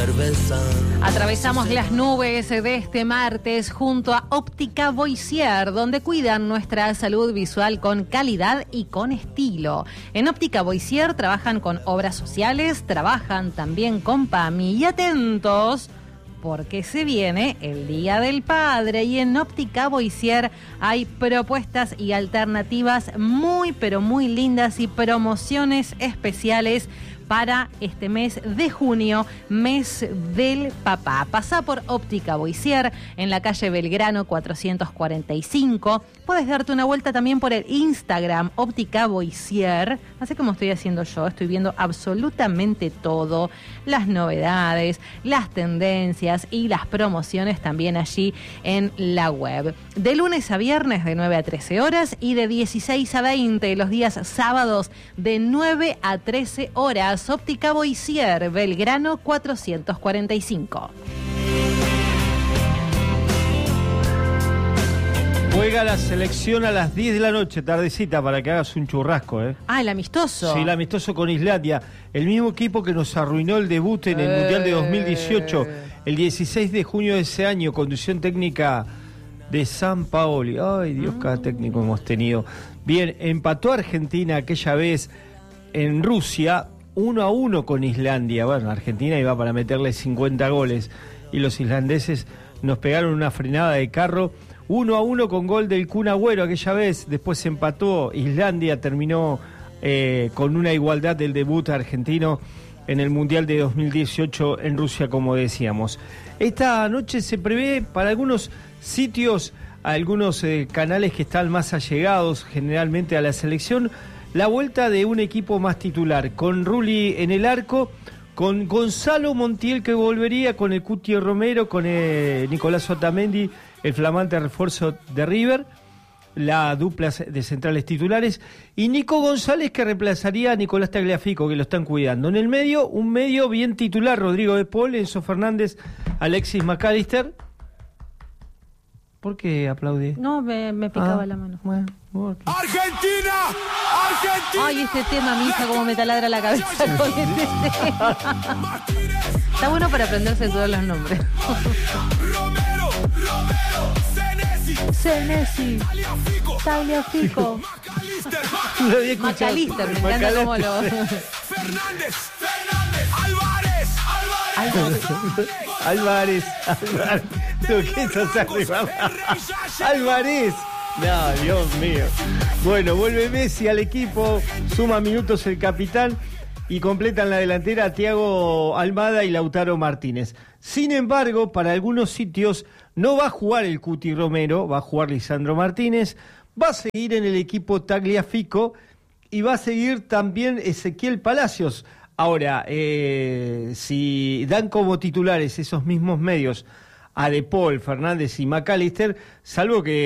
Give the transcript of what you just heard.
cerveza. Atravesamos las nubes de este martes junto a Óptica Boissier, donde cuidan nuestra salud visual con calidad y con estilo. En Óptica Boissier trabajan con obras sociales, trabajan también con PAMI. Y atentos, porque se viene el Día del Padre y en Óptica Boissier hay propuestas y alternativas muy pero muy lindas y promociones especiales para este mes de junio, mes del papá. Pasá por Óptica Boissier en la calle Belgrano 445. Puedes darte una vuelta también por el Instagram Óptica Boissier. Así como estoy haciendo yo, estoy viendo absolutamente todo, las novedades, las tendencias y las promociones también allí en la web. De lunes a viernes de 9 a 13 horas y de 16 a 20 los días sábados de 9 a 13 horas. Óptica Boissier, Belgrano 445. Juega la selección a las 10 de la noche, tardecita, para que hagas un churrasco, ¿eh? Ah, el amistoso. Sí, el amistoso con Islandia. El mismo equipo que nos arruinó el debut en el Mundial de 2018, el 16 de junio de ese año, conducción técnica de San Paoli. Ay, Dios, cada técnico hemos tenido. Bien, empató Argentina aquella vez en Rusia, 1-1 con Islandia. Bueno, Argentina iba para meterle 50 goles y los islandeses nos pegaron una frenada de carro. 1-1 con gol del Kun Agüero aquella vez. Después se empató. Islandia terminó con una igualdad del debut argentino en el Mundial de 2018 en Rusia, como decíamos. Esta noche se prevé para algunos sitios, algunos canales que están más allegados generalmente a la selección, la vuelta de un equipo más titular, con Rulli en el arco, con Gonzalo Montiel que volvería, con el Cuti Romero, con Nicolás Otamendi, el flamante refuerzo de River, la dupla de centrales titulares, y Nico González que reemplazaría a Nicolás Tagliafico, que lo están cuidando. En el medio, un medio bien titular, Rodrigo de Paul, Enzo Fernández, Alexis McAllister. ¿Por qué aplaudí? No, me picaba la mano. Bueno, ¡Argentina! ¡Argentina! Ay, este tema, mi hija, cómo me taladra la cabeza con este tema. Está bueno para aprenderse todos los nombres. Senesi, Tagliafico, McAllister, me encanta cómo lo... Álvarez. ¿Qué sos Álvarez? No, Dios mío. Bueno, vuelve Messi al equipo, suma minutos el capitán y completan la delantera Thiago Almada y Lautaro Martínez. Sin embargo, para algunos sitios no va a jugar el Cuti Romero, va a jugar Lisandro Martínez, va a seguir en el equipo Tagliafico y va a seguir también Ezequiel Palacios. Ahora, si dan como titulares esos mismos medios a De Paul, Fernández y McAllister, salvo que